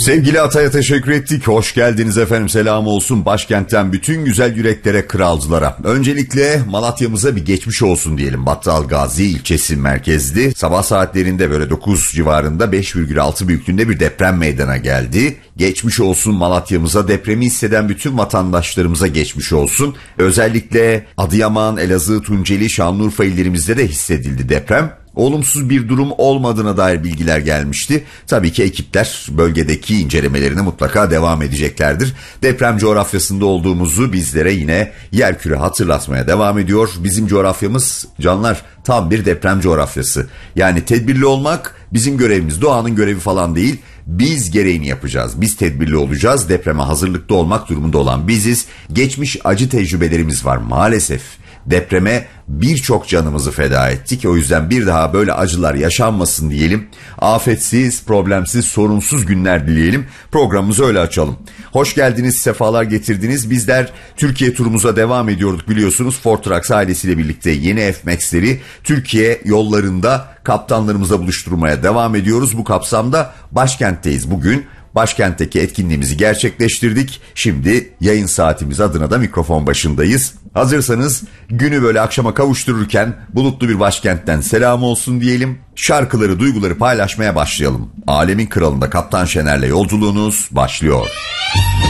Sevgili Atay'a teşekkür ettik. Hoş geldiniz efendim. Selam olsun başkentten bütün güzel yüreklere, kralcılara. Öncelikle Malatya'mıza bir geçmiş olsun diyelim. Battalgazi ilçesi merkezli. Sabah saatlerinde böyle 9 civarında 5,6 büyüklüğünde bir deprem meydana geldi. Geçmiş olsun Malatya'mıza, depremi hisseden bütün vatandaşlarımıza geçmiş olsun. Özellikle Adıyaman, Elazığ, Tunceli, Şanlıurfa illerimizde de hissedildi deprem. Olumsuz bir durum olmadığına dair bilgiler gelmişti. Tabii ki ekipler bölgedeki incelemelerine mutlaka devam edeceklerdir. Deprem coğrafyasında olduğumuzu bizlere yine yerküre hatırlatmaya devam ediyor. Bizim coğrafyamız canlar tam bir deprem coğrafyası. Yani tedbirli olmak bizim görevimiz, doğanın görevi falan değil. Biz gereğini yapacağız. Biz tedbirli olacağız. Depreme hazırlıklı olmak durumunda olan biziz. Geçmiş acı tecrübelerimiz var maalesef. Depreme birçok canımızı feda ettik. O yüzden bir daha böyle acılar yaşanmasın diyelim. Afetsiz, problemsiz, sorunsuz günler dileyelim. Programımızı öyle açalım. Hoş geldiniz, sefalar getirdiniz. Bizler Türkiye turumuza devam ediyorduk biliyorsunuz. Ford Trucks ailesiyle birlikte yeni F-Max'leri Türkiye yollarında kaptanlarımıza buluşturmaya devam ediyoruz. Bu kapsamda başkentteyiz bugün. Başkentteki etkinliğimizi gerçekleştirdik. Şimdi yayın saatimiz adına da mikrofon başındayız. Hazırsanız günü böyle akşama kavuştururken bulutlu bir başkentten selam olsun diyelim. Şarkıları, duyguları paylaşmaya başlayalım. Alemin Kralı'nda Kaptan Şener'le yolculuğunuz başlıyor.